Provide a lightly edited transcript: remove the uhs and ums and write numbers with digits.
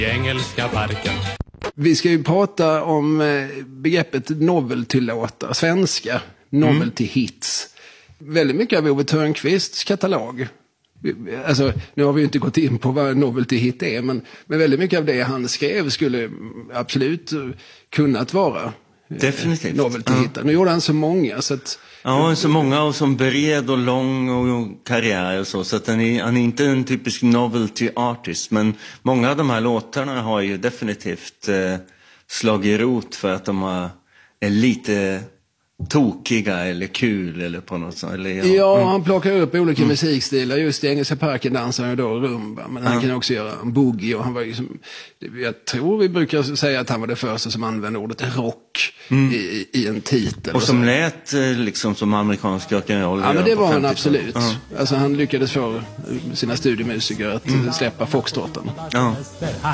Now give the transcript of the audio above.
Engelska parken. Vi ska ju prata om begreppet novelty-låtar, svenska novelty-hits. Väldigt mycket av Ove Thörnqvists katalog. Alltså, nu har vi ju inte gått in på vad en novelty-hit är, men väldigt mycket av det han skrev skulle absolut kunnat vara definitivt novelty-hittar. Nu gjorde han så många så att... Ja, så många och som bred och lång och karriär och så att han är inte en typisk novelty artist, men många av de här låtarna har ju definitivt slagit rot för att de är lite tokiga eller kul eller på något sätt. Eller, han plockar upp olika musikstilar. Just i Engelska parken dansar han ju då rumba, men han kan också göra en boogie, och han var ju jag tror vi brukar säga att han var det första som använde ordet rock i en titel. Och som lät liksom som amerikansk rock'n'roll. Ja, men det var han absolut. Alltså han lyckades få sina studiemusiker att släppa foxtrotten. Ja.